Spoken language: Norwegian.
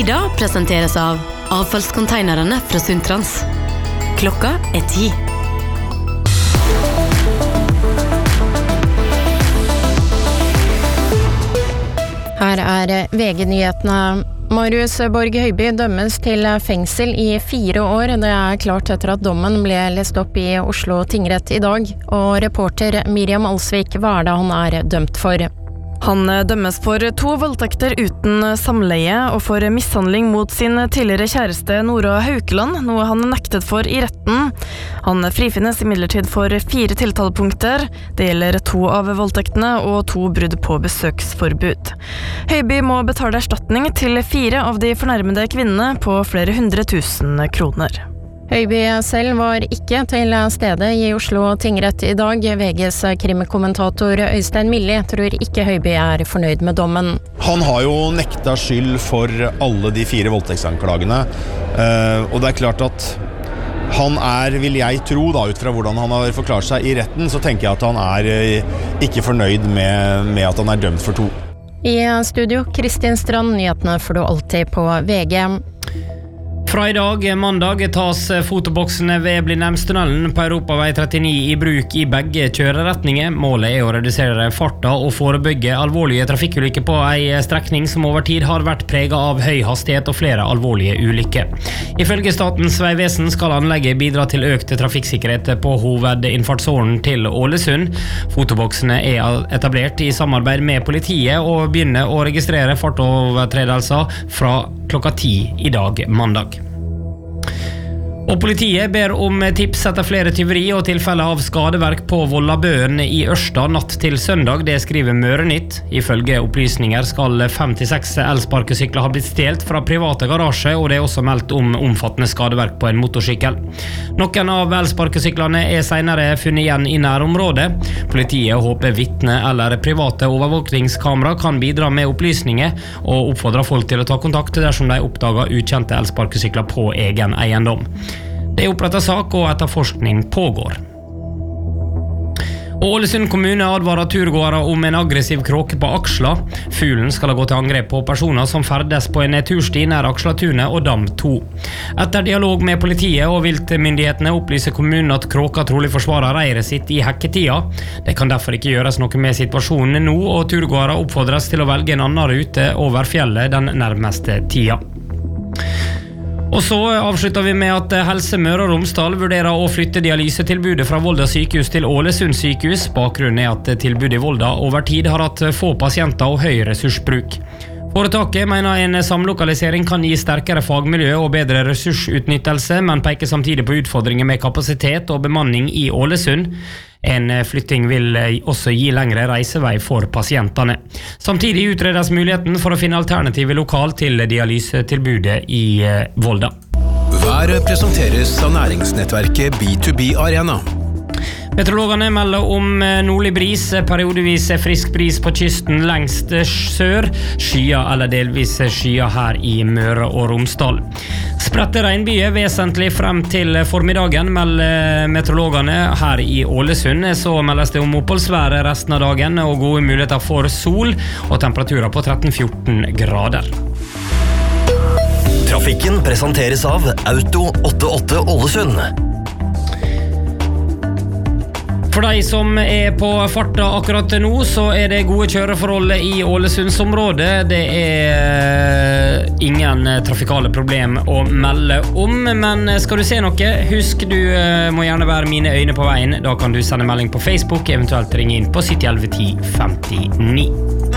Lyda presenteres av avfallskonteinerne fra Sundtrans. Klokka 10. Her VG-nyhetene. Marius Borg Høiby dømmes til fengsel i 4 år. Det klart etter at dommen ble lest opp i Oslo tingrett i dag, og reporter Miriam Alsvik, hva det han dømt for? Han dømmes for 2 voldtekter uten samleie og for mishandling mot sin tidligere kjæreste Nora Haukeland, noe han nektet for i retten. Han frifinnes imidlertid for 4 tiltalepunkter. Det gjelder 2 av voldtektene og 2 brudd på besøksforbud. Høiby må betale erstatning til 4 av de fornærmede kvinnene på flere 100 000 kroner. Høiby selv var ikke til stede i Oslo tingrett i dag. VGs krimkommentator Øystein Milli tror ikke Høiby fornøyd med dommen. Han har jo nekta skyld for alle de 4 voldtektsanklagene, og det klart at han vil jeg tro da, ut fra hvordan han har forklart seg i retten, så tenker jeg at han ikke fornøyd med at han dømt for 2. I studio, Kristin Strand, nyhetene får du alltid på VG. Fra i dag, mandag, tas fotoboksene ved Blindheimstunnelen på Europavei 39 i bruk i begge kjøreretninger. Målet å redusere farta og forebygge alvorlige trafikkulykker på en strekning som over tid har vært preget av høy hastighet og flere alvorlige ulykker. Ifølge Statens vegvesen skal anlegget bidra til økt trafikksikkerhet på hovedinnfartsåren til Ålesund. Fotoboksene etablert i samarbeid med politiet og begynner å registrere fartovertredelser fra klokka 10 i dag, mandag. Og politiet ber om tips etter flere tyveri og tilfeller av skadeverk på Vollabøen i Ørsta natt til søndag, det skriver Mørenytt. Ifølge opplysninger skal 5-6 elsparkesykler ha blitt stjelt fra private garasje, og det også meldt om omfattende skadeverk på en motorsykkel. Noen av elsparkesyklene senere funnet igjen i nærområdet. Politiet håper vitne eller private overvåkningskamera kan bidra med opplysninger, og oppfordrer folk til å ta kontakt dersom de oppdager ukjente elsparkesykler på egen eiendom. Det opprettet sak, og etterforskning pågår. Ålesund kommune advarer turgåere om en aggressiv kråke på Aksla. Fuglen skal ha gått til angrep på personer som ferdes på en tursti nær Akslatunet og Dam 2. Etter dialog med politiet og viltmyndighetene opplyser kommunen at kråka trolig forsvarer reiret sitt i hekketida. Det kan derfor ikke gjøres noe med situasjonen nå, og turgåere oppfordres til å velge en annen rute over fjellet den nærmeste tida. Og så avslutter vi med at Helse Møre og Romsdal vurderer å flytte dialysetilbudet fra Volda sykehus til Ålesund sykehus. Bakgrunnen at tilbudet i Volda over tid har hatt få pasienter og høy ressursbruk. Foretaket mener en samlokalisering kan gi sterkere fagmiljø og bedre ressursutnyttelse, men peker samtidig på utfordringer med kapasitet og bemanning i Ålesund. En flytting vil også gi lengre reisevei for pasientene. Samtidig utredes muligheten for å finne alternative lokal til dialysetilbudet i Volda. Været presenteres av næringsnettverket B2B Arena. Meteorologene melder om nordlig bris, periodevis frisk bris på kysten lengst sør, skyer eller delvis skyer her i Møre og Romsdal. Spredte regnbyger vesentlig frem til formiddagen, melder meteorologene her i Ålesund. Så meldes det om oppholdsvær resten av dagen og gode muligheter for sol og temperaturer på 13-14 grader. Trafikken presenteres av Auto 88 Ålesund. For de som på farta akkurat nå, så det gode kjøreforhold i Ålesundsområdet. Det ingen trafikale problem å melde om, men skal du se noe, husk du må gjerne være mine øyne på veien. Da kan du sende melding på Facebook, eventuelt ringe inn på 7011 10 59.